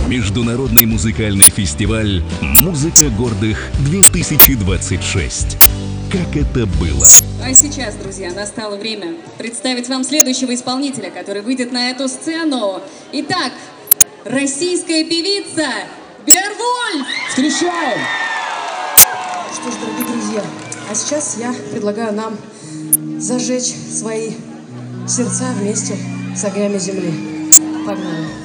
Международный музыкальный фестиваль «Музыка гордых-2026». Как это было? А сейчас, друзья, настало время представить вам следующего исполнителя, который выйдет на эту сцену. Итак, российская певица Беовульф! Встречаем! Что ж, дорогие друзья, а сейчас я предлагаю нам зажечь свои сердца вместе с огнями земли. Погнали!